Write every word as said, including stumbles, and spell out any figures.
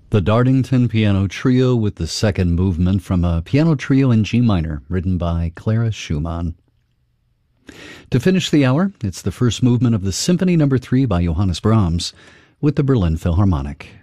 The Dartington Piano Trio with the second movement from a piano trio in G minor, written by Clara Schumann. To finish the hour, it's the first movement of the Symphony Number three by Johannes Brahms with the Berlin Philharmonic.